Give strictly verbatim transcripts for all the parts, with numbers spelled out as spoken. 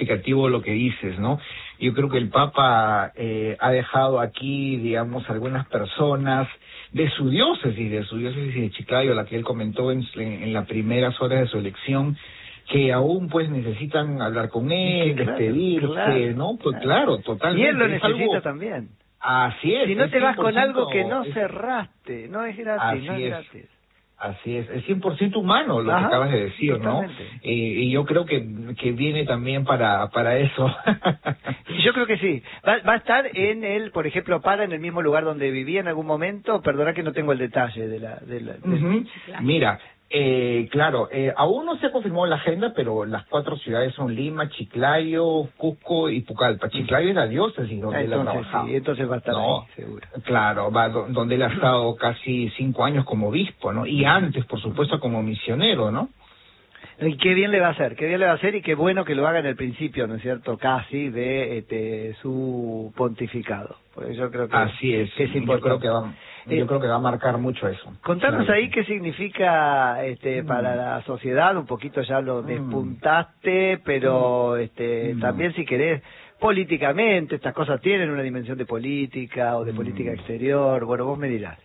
significativo lo que dices, ¿no? Yo creo que el Papa eh, ha dejado aquí, digamos, algunas personas de su diócesis, de su diócesis de Chiclayo, la que él comentó en, en, en las primeras horas de su elección, que aún pues necesitan hablar con él, es que, claro, despedirse, claro, ¿no? Pues claro, claro, totalmente. y él lo es necesita algo... también. Así es. Si no es te vas con algo cien por ciento que no es... cerraste, no es gratis, Así no es es. gratis. Así es, es cien por ciento humano lo Ajá, que acabas de decir, totalmente. ¿no? Eh, y yo creo que, que viene también para para eso. Yo creo que sí. Va, va a estar en el, por ejemplo, para en el mismo lugar donde vivía en algún momento. Perdona que no tengo el detalle de la... De la del... Uh-huh. Mira, eh, claro, eh, aún no se ha confirmado la agenda, pero las cuatro ciudades son Lima, Chiclayo, Cusco y Pucallpa. Chiclayo es la diócesis donde Ah, él ha entonces trabajado. sí, entonces va a estar No, ahí, seguro. claro, va do- donde él ha estado casi cinco años como obispo, ¿no? Y antes, por supuesto, como misionero, ¿no? Y qué bien le va a hacer, qué bien le va a hacer y qué bueno que lo haga en el principio, ¿no es cierto? Casi de este, su pontificado. Porque yo creo que, Así es. que es Yo importante. creo que va, yo Eh, creo que va a marcar mucho eso. Contanos Claro. ahí qué significa este, Mm. para la sociedad, un poquito ya lo Mm. despuntaste, pero este, Mm. también si querés, políticamente, estas cosas tienen una dimensión de política o de Mm. política exterior, bueno, vos me dirás.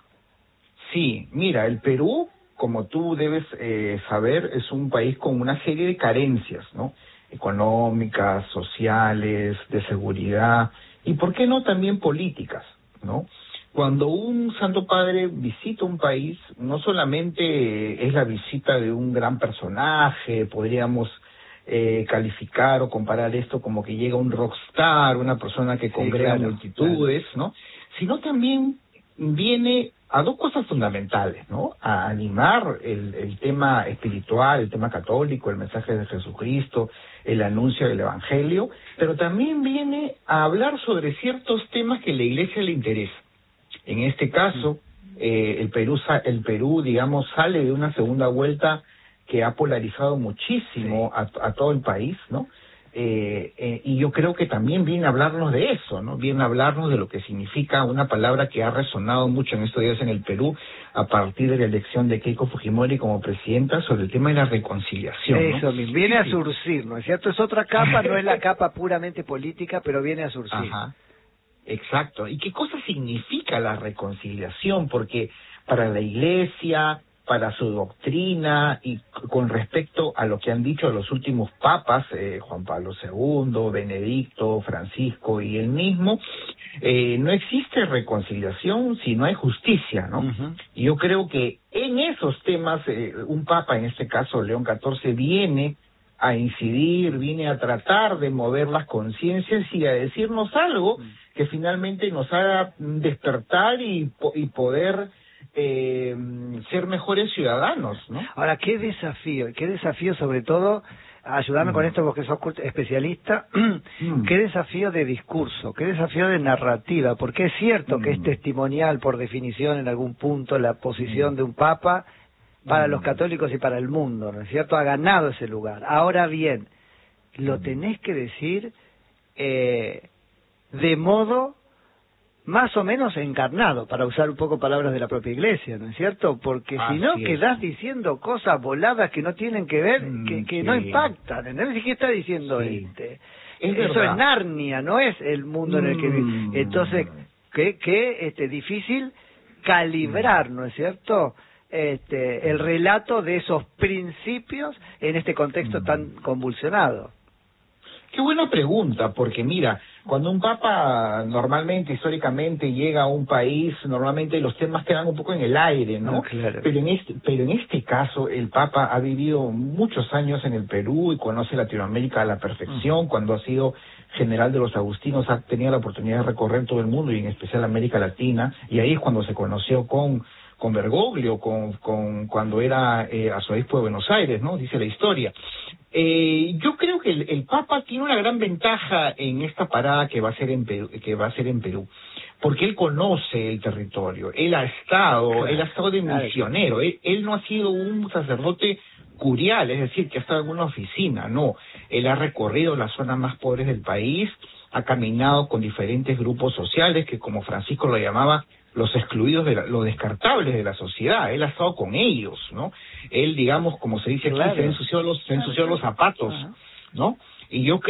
Sí, mira, el Perú, como tú debes eh, saber, es un país con una serie de carencias, ¿no? Económicas, sociales, de seguridad y, ¿por qué no, también políticas, ¿no? Cuando un Santo Padre visita un país, no solamente es la visita de un gran personaje, podríamos eh, calificar o comparar esto como que llega un rockstar, una persona que Sí, congrega claro, multitudes, ¿no? Sino también viene a dos cosas fundamentales, ¿no? A animar el, el tema espiritual, el tema católico, el mensaje de Jesucristo, el anuncio del Evangelio, pero también viene a hablar sobre ciertos temas que a la Iglesia le interesa. En este caso, eh, el Perú, sa- el Perú, digamos, sale de una segunda vuelta que ha polarizado muchísimo a, a todo el país, ¿no? Eh, eh, y yo creo que también viene a hablarnos de eso, ¿no? Viene a hablarnos de lo que significa una palabra que ha resonado mucho en estos días en el Perú a partir de la elección de Keiko Fujimori como presidenta sobre el tema de la reconciliación, ¿no? Eso mismo, viene a surcir, ¿no es cierto? Es otra capa, no es la capa puramente política, pero viene a surcir. Ajá. Exacto. ¿Y qué cosa significa la reconciliación? Porque para la Iglesia, para su doctrina y c- con respecto a lo que han dicho los últimos papas, eh, Juan Pablo segundo, Benedicto, Francisco y él mismo, eh, no existe reconciliación si no hay justicia, ¿no? Uh-huh. Y yo creo que en esos temas, eh, un papa, en este caso León catorce, viene a incidir, viene a tratar de mover las conciencias y a decirnos algo que finalmente nos haga despertar y, po- y poder eh, ser mejores ciudadanos, ¿no? Ahora, qué desafío, qué desafío sobre todo, ayúdame Mm. con esto porque sos cult- especialista, Mm. qué desafío de discurso, qué desafío de narrativa, porque es cierto que es Mm. testimonial por definición en algún punto la posición de un papa para Mm. los católicos y para el mundo, ¿no es cierto? Ha ganado ese lugar. Ahora bien, lo tenés que decir eh, de modo más o menos encarnado, para usar un poco palabras de la propia Iglesia, ¿no es cierto? Porque si no, Así es. quedás diciendo cosas voladas que no tienen que ver, Mm, que, que sí. no impactan. ¿Entendés? ¿Qué está diciendo Sí. este? Es Eso verdad. es Narnia, no es el mundo en el que vive. Mm. Entonces, qué, qué este, difícil calibrar, ¿no es cierto?, este, el relato de esos principios en este contexto Mm. tan convulsionado. Qué buena pregunta, porque mira, cuando un papa normalmente, históricamente, llega a un país, normalmente los temas quedan un poco en el aire, ¿no? Ah, claro. Pero en este, pero en este caso, el papa ha vivido muchos años en el Perú y conoce Latinoamérica a la perfección. Cuando ha sido general de los agustinos, ha tenido la oportunidad de recorrer todo el mundo y en especial América Latina, y ahí es cuando se conoció con con Bergoglio, con, con cuando era eh, arzobispo de Buenos Aires, ¿no? Dice la historia. Eh, yo creo que el, el Papa tiene una gran ventaja en esta parada que va a ser en Perú, que va a ser en Perú, porque él conoce el territorio, él ha estado, Claro, él ha estado de claro. misionero, él, él no ha sido un sacerdote curial, es decir, que ha estado en una oficina, no, él ha recorrido las zonas más pobres del país, ha caminado con diferentes grupos sociales que, como Francisco lo llamaba, los excluidos, de la, los descartables de la sociedad. Él ha estado con ellos, ¿no? Él, digamos, como se dice aquí, Claro. se ensució los, se ensució los zapatos, Ajá. ¿no? Y yo creo